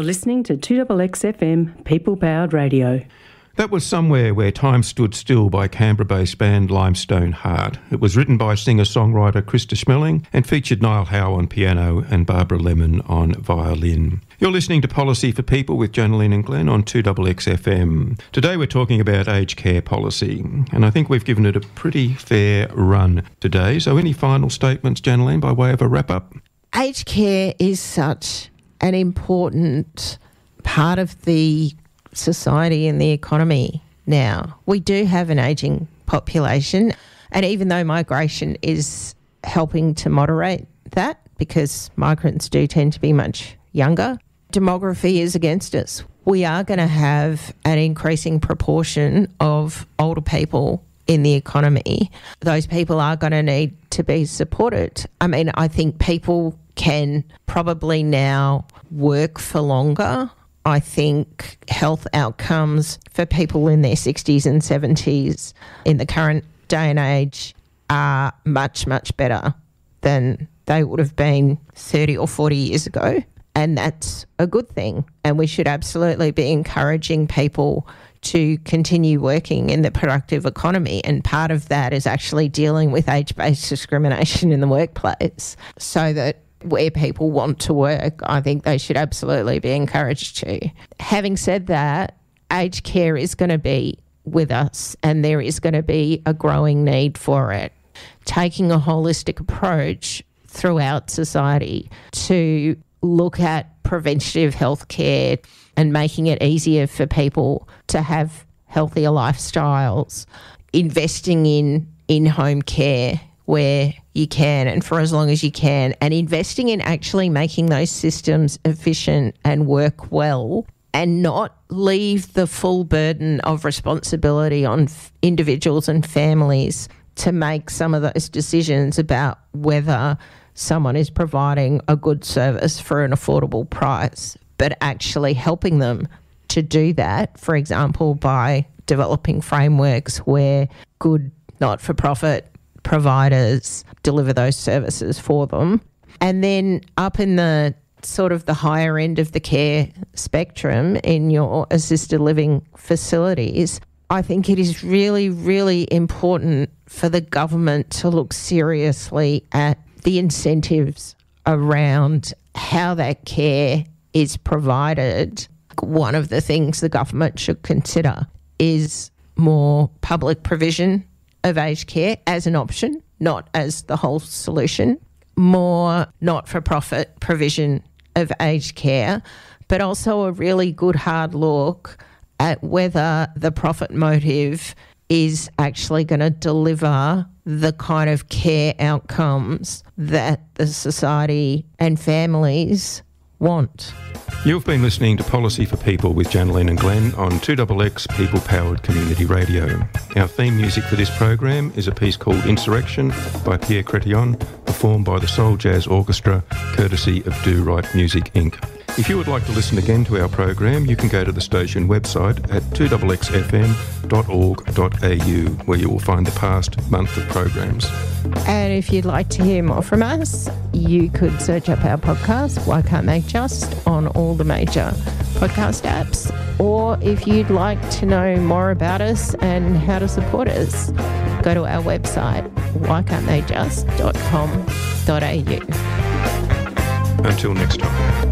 You're listening to 2XX FM, People-Powered Radio. That was Somewhere Where Time Stood Still by Canberra-based band Limestone Heart. It was written by singer-songwriter Krista Schmeling and featured Niall Howe on piano and Barbara Lemon on violin. You're listening to Policy for People with Janaline and Glenn on 2XX FM. Today we're talking about aged care policy, and I think we've given it a pretty fair run today. So any final statements, Janaline, by way of a wrap-up? Aged care is such an important part of the society and the economy now. We do have an ageing population, and even though migration is helping to moderate that, because migrants do tend to be much younger, demography is against us. We are going to have an increasing proportion of older people in the economy. Those people are going to need to be supported. I mean, I think people can probably now work for longer. I think health outcomes for people in their 60s and 70s in the current day and age are much, much better than they would have been 30 or 40 years ago. And that's a good thing. And we should absolutely be encouraging people to continue working in the productive economy. And part of that is actually dealing with age-based discrimination in the workplace, so that where people want to work, I think they should absolutely be encouraged to. Having said that, aged care is going to be with us, and there is going to be a growing need for it. Taking a holistic approach throughout society to look at preventative health care and making it easier for people to have healthier lifestyles, investing in in-home care where you can and for as long as you can, and investing in actually making those systems efficient and work well, and not leave the full burden of responsibility on individuals and families to make some of those decisions about whether someone is providing a good service for an affordable price, but actually helping them to do that, for example, by developing frameworks where good not-for-profit providers deliver those services for them. And then up in the sort of the higher end of the care spectrum in your assisted living facilities, I think it is really, really important for the government to look seriously at the incentives around how that care is provided. One of the things the government should consider is more public provision of aged care as an option, not as the whole solution, more not-for-profit provision of aged care, but also a really good hard look at whether the profit motive is actually going to deliver the kind of care outcomes that the society and families want. You've been listening to Policy for People with Janaline and Glenn on 2XX People Powered Community Radio. Our theme music for this program is a piece called Insurrection by Pierre Chrétien, performed by the Soul Jazz Orchestra, courtesy of Do Right Music Inc. If you would like to listen again to our program, you can go to the station website at 2xxfm.org.au, where you will find the past month of programs. And if you'd like to hear more from us, you could search up our podcast, Why Can't They Just, on all the major podcast apps. Or if you'd like to know more about us and how to support us, go to our website, whycan'ttheyjust.com.au. Until next time.